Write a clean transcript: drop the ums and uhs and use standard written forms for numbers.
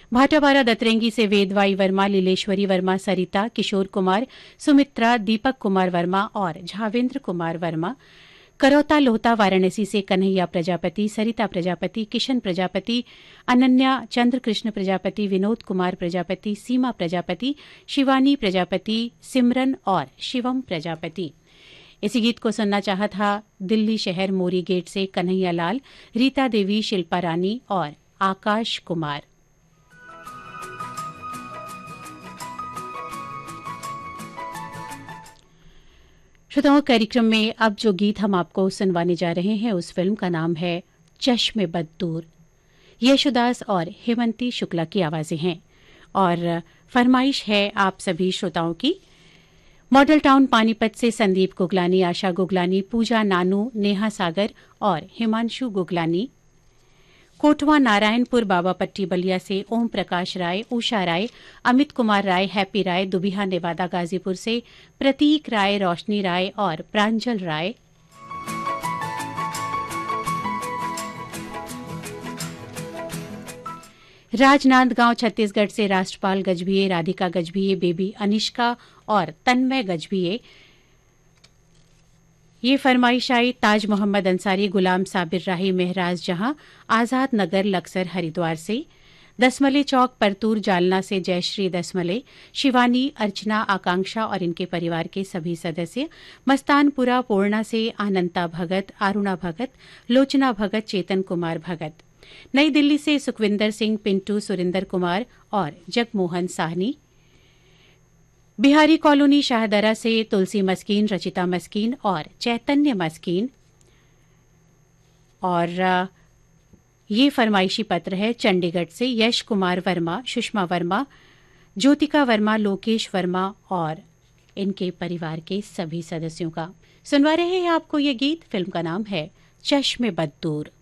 भाटापारा दतरेंगी से वेदवाई वर्मा, लीलेश्वरी वर्मा, सरिता, किशोर कुमार, सुमित्रा, दीपक कुमार वर्मा और झावेंद्र कुमार वर्मा। करौता लोहता वाराणसी से कन्हैया प्रजापति, सरिता प्रजापति, किशन प्रजापति, अनन्या, चंद्रकृष्ण प्रजापति, विनोद कुमार प्रजापति, सीमा प्रजापति, शिवानी प्रजापति, सिमरन और शिवम प्रजापति। इसी गीत को सुनना चाहा था दिल्ली शहर मोरी गेट से कन्हैया लाल, रीता देवी, शिल्पा रानी और आकाश कुमार। श्रोताओं, कार्यक्रम में अब जो गीत हम आपको सुनवाने जा रहे हैं उस फिल्म का नाम है चश्मे बद दूर। यशोदास और हेमंती शुक्ला की आवाजें हैं और फरमाइश है आप सभी श्रोताओं की। मॉडल टाउन पानीपत से संदीप गुगलानी, आशा गुगलानी, पूजा नानू, नेहा सागर और हिमांशु गुगलानी। कोटवा नारायणपुर बाबापट्टी बलिया से ओम प्रकाश राय, उषा राय, अमित कुमार राय, हैप्पी राय, दुबिहा नेवादा गाजीपुर से प्रतीक राय, रोशनी राय और प्रांजल राय। राजनांदगांव छत्तीसगढ़ से राष्ट्रपाल गजभिये, राधिका गजभिये, बेबी अनिष्का और तन्मय गजभिये। ये फरमाइश आई ताज मोहम्मद अंसारी, गुलाम साबिर राही, महराज जहां, आजाद नगर लक्सर हरिद्वार से। दसमले चौक परतूर जालना से जयश्री दसमले, शिवानी, अर्चना, आकांक्षा और इनके परिवार के सभी सदस्य। मस्तानपुरा पूर्णा से आनंता भगत, अरुणा भगत, लोचना भगत, चेतन कुमार भगत। नई दिल्ली से सुखविंदर सिंह, पिंटू, सुरिंदर कुमार और जगमोहन साहनी। बिहारी कॉलोनी शाहदरा से तुलसी मस्कीन, रचिता मस्कीन और चैतन्य मस्कीन। और ये फरमाइशी पत्र है चंडीगढ़ से यश कुमार वर्मा, सुषमा वर्मा, ज्योतिका वर्मा, लोकेश वर्मा और इनके परिवार के सभी सदस्यों का। सुनवा रहे हैं आपको ये गीत। फिल्म का नाम है चश्मे बद दूर।